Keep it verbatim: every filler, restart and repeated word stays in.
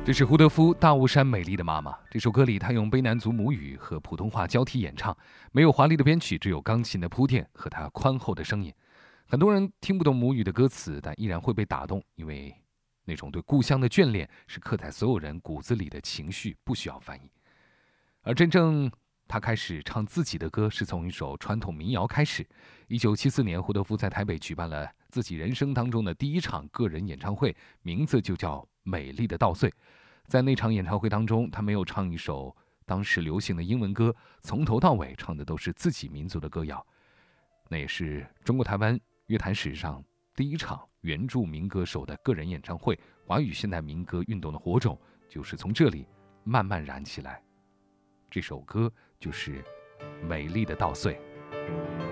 这是胡德夫《大雾山美丽的妈妈》这首歌里，他用卑南族母语和普通话交替演唱，没有华丽的编曲，只有钢琴的铺垫和他宽厚的声音。很多人听不懂母语的歌词，但依然会被打动，因为那种对故乡的眷恋是刻在所有人骨子里的情绪，不需要翻译。而真正他开始唱自己的歌，是从一首传统民谣开始。一九七四年，胡德夫在台北举办了自己人生当中的第一场个人演唱会，名字就叫《美丽的稻穗》。在那场演唱会当中，他没有唱一首当时流行的英文歌，从头到尾唱的都是自己民族的歌谣。那也是中国台湾乐坛史上第一场原住民歌手的个人演唱会，华语现代民歌运动的火种就是从这里慢慢燃起来。这首歌就是《美丽的稻穗》。